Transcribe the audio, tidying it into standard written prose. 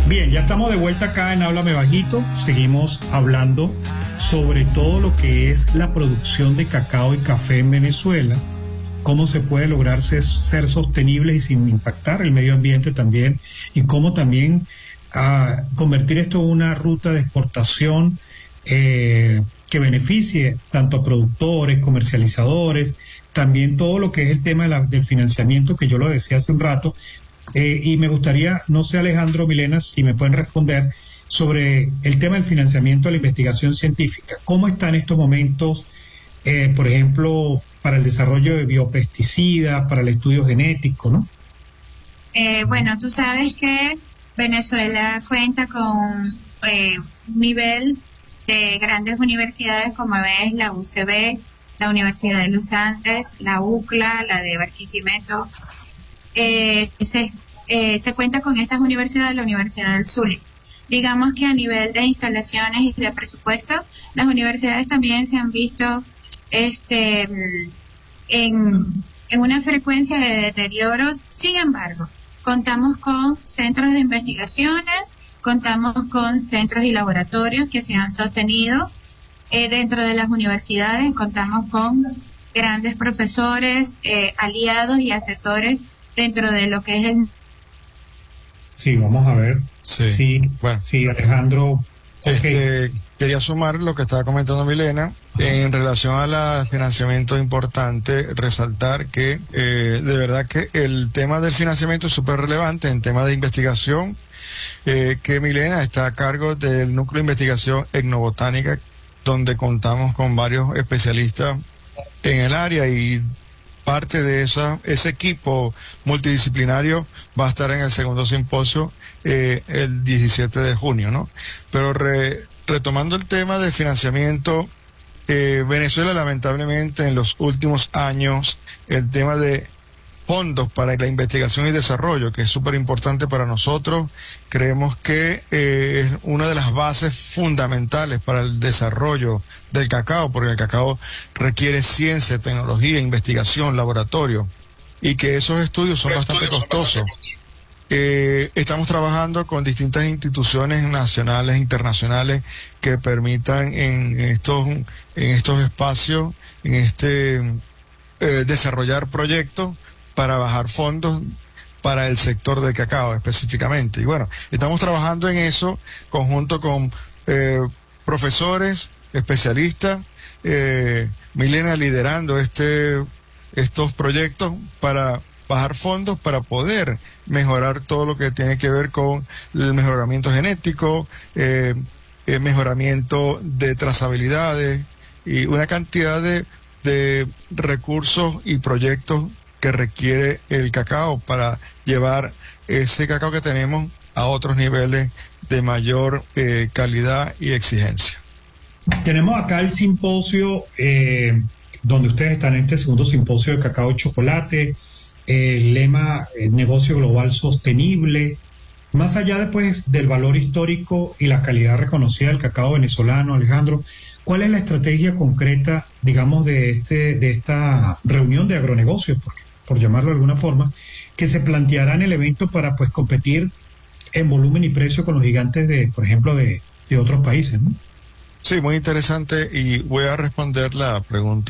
Bien, ya estamos de vuelta acá en Háblame Bajito. Seguimos hablando sobre todo lo que es la producción de cacao y café en Venezuela, cómo se puede lograr ser sostenible y sin impactar el medio ambiente también, y cómo también convertir esto en una ruta de exportación que beneficie tanto a productores, comercializadores, también todo lo que es el tema del financiamiento, que yo lo decía hace un rato. Y me gustaría, no sé, Alejandro, Milena, si me pueden responder sobre el tema del financiamiento de la investigación científica. ¿Cómo está en estos momentos, por ejemplo, para el desarrollo de biopesticidas, para el estudio genético, ¿no? Bueno, tú sabes que Venezuela cuenta con un nivel de grandes universidades como es la UCB, la Universidad de los Andes, la UCLA, la de Barquisimeto. Se cuenta con estas universidades, la Universidad del Zulia. Digamos que a nivel de instalaciones y de presupuesto, las universidades también se han visto en una frecuencia de deterioros. Sin embargo, contamos con centros de investigaciones, contamos con centros y laboratorios que se han sostenido dentro de las universidades, contamos con grandes profesores, aliados y asesores dentro de lo que es el... Sí, vamos a ver. Sí, bueno. Sí, Alejandro. Okay. Quería sumar lo que estaba comentando Milena. En relación al financiamiento, es importante resaltar que de verdad que el tema del financiamiento es súper relevante en tema de investigación, que Milena está a cargo del núcleo de investigación etnobotánica, donde contamos con varios especialistas en el área, y parte de ese equipo multidisciplinario va a estar en el segundo simposio el 17 de junio, ¿no? Pero retomando el tema de financiamiento, Venezuela lamentablemente en los últimos años el tema de fondos para la investigación y desarrollo, que es súper importante para nosotros, creemos que es una de las bases fundamentales para el desarrollo del cacao, porque el cacao requiere ciencia, tecnología, investigación, laboratorio, y que esos estudios son bastante costosos. Estamos trabajando con distintas instituciones nacionales e internacionales que permitan en estos espacios, desarrollar proyectos para bajar fondos para el sector del cacao específicamente. Y bueno, estamos trabajando en eso conjunto con profesores, especialistas, Milena liderando estos proyectos para bajar fondos para poder mejorar todo lo que tiene que ver con el mejoramiento genético, mejoramiento de trazabilidades y una cantidad de recursos y proyectos que requiere el cacao para llevar ese cacao que tenemos a otros niveles de mayor calidad y exigencia. Tenemos acá el simposio donde ustedes están en este segundo simposio de cacao y chocolate, el lema negocio global sostenible. Más allá después del valor histórico y la calidad reconocida del cacao venezolano, Alejandro, ¿cuál es la estrategia concreta, digamos, de esta reunión de agronegocios, por llamarlo de alguna forma, que se planteará en el evento para pues competir en volumen y precio con los gigantes por ejemplo, de otros países, ¿no? Sí, muy interesante, y voy a responder la pregunta